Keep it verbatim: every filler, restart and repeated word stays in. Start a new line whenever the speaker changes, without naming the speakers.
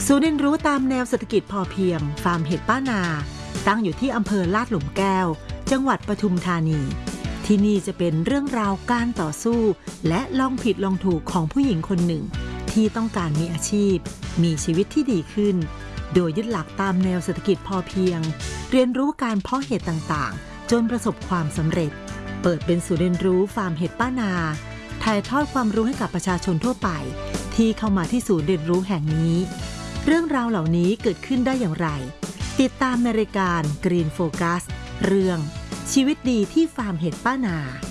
ศูนย์เรียนรู้ตามแนวเศรษฐกิจพอเพียงฟาร์มเห็ดป้านาตั้งอยู่ที่อำเภอลาดหลุมแก้วจังหวัดปทุมธานีที่นี่จะเป็นเรื่องราวการต่อสู้และลองผิดลองถูกของผู้หญิงคนหนึ่งที่ต้องการมีอาชีพมีชีวิตที่ดีขึ้นโดยยึดหลักตามแนวเศรษฐกิจพอเพียงเรียนรู้การเพาะเห็ดต่างๆจนประสบความสำเร็จเปิดเป็นศูนย์เรียนรู้ฟาร์มเห็ดป้านาถ่ายทอดความรู้ให้กับประชาชนทั่วไปที่เข้ามาที่ศูนย์เรียนรู้แห่งนี้เรื่องราวเหล่านี้เกิดขึ้นได้อย่างไรติดตามในรายการ Green Focus เรื่องชีวิตดีที่ฟาร์มเห็ดป้านา